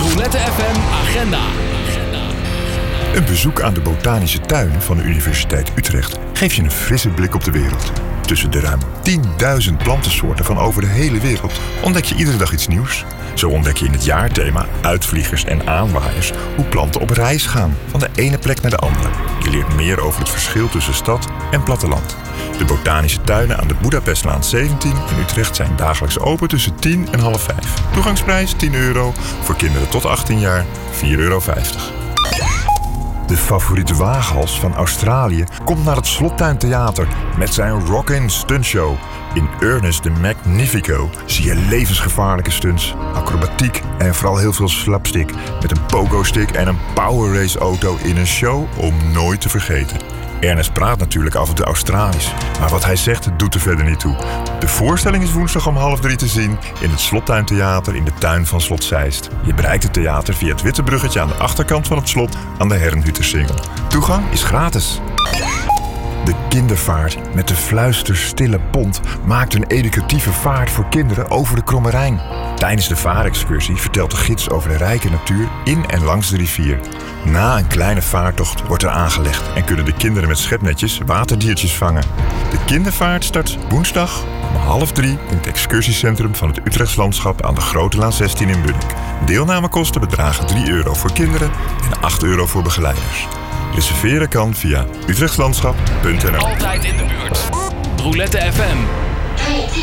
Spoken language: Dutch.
Roulette FM agenda. Een bezoek aan de botanische tuinen van de Universiteit Utrecht geeft je een frisse blik op de wereld. Tussen de ruim 10.000 plantensoorten van over de hele wereld ontdek je iedere dag iets nieuws. Zo ontdek je in het jaarthema uitvliegers en aanwaaiers hoe planten op reis gaan van de ene plek naar de andere. Je leert meer over het verschil tussen stad en platteland. De botanische tuinen aan de Boedapestlaan 17 in Utrecht zijn dagelijks open tussen 10 en half 5. Toegangsprijs €10, voor kinderen tot 18 jaar €4,50. De favoriete waaghals van Australië komt naar het Slottuintheater met zijn Rockin' Stuntshow. In Ernest the Magnifico zie je levensgevaarlijke stunts, acrobatiek en vooral heel veel slapstick met een pogo-stick en een power race auto in een show om nooit te vergeten. Ernest praat natuurlijk af en toe Australisch, maar wat hij zegt doet er verder niet toe. De voorstelling is woensdag om 2:30 te zien in het Slottuintheater in de tuin van Slot Zeist. Je bereikt het theater via het witte bruggetje aan de achterkant van het slot aan de Herrenhuttersingel. Toegang is gratis. De kindervaart met de fluisterstille pont maakt een educatieve vaart voor kinderen over de Kromme Rijn. Tijdens de vaarexcursie vertelt de gids over de rijke natuur in en langs de rivier. Na een kleine vaartocht wordt er aangelegd en kunnen de kinderen met schepnetjes waterdiertjes vangen. De kindervaart start woensdag om 2:30 in het excursiecentrum van het Utrechts Landschap aan de Grote Laan 16 in Bunnik. Deelnamekosten bedragen €3 voor kinderen en €8 voor begeleiders. Reserveren kan via utrechtslandschap.nl. Altijd in de buurt. Roulette FM.